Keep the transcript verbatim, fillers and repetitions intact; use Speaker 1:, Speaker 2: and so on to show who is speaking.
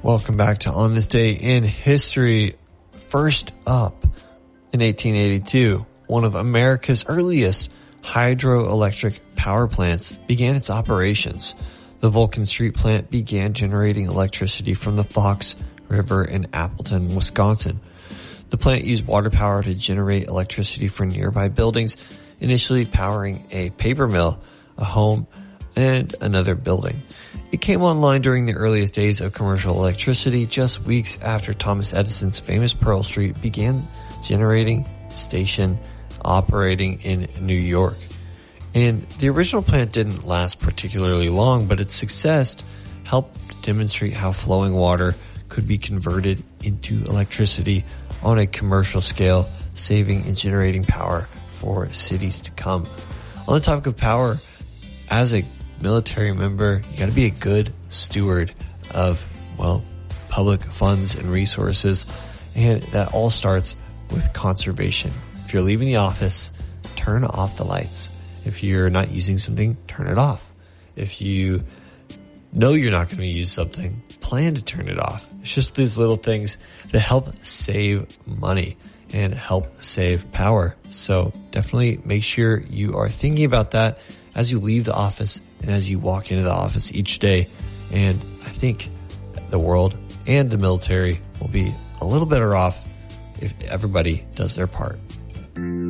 Speaker 1: Welcome back to On This Day in History. First up, in eighteen eighty-two, one of America's earliest hydroelectric power plants began its operations. The Vulcan Street plant began generating electricity from the Fox River in Appleton, Wisconsin. The plant used water power to generate electricity for nearby buildings, initially powering a paper mill, a home, and another building. It came online during the earliest days of commercial electricity, just weeks after Thomas Edison's famous Pearl Street began generating station operating in New York. And the original plant didn't last particularly long, but its success helped demonstrate how flowing water could be converted into electricity on a commercial scale, saving and generating power for cities to come. On the topic of power, as a military member, you got to be a good steward of, well, public funds and resources, and that all starts with conservation. If you're leaving the office, turn off the lights. If you're not using something, turn it off. If you know you're not going to use something, plan to turn it off. It's just these little things that help save money and help save power. So definitely make sure you are thinking about that as you leave the office and as you walk into the office each day. And I think the world and the military will be a little better off if everybody does their part.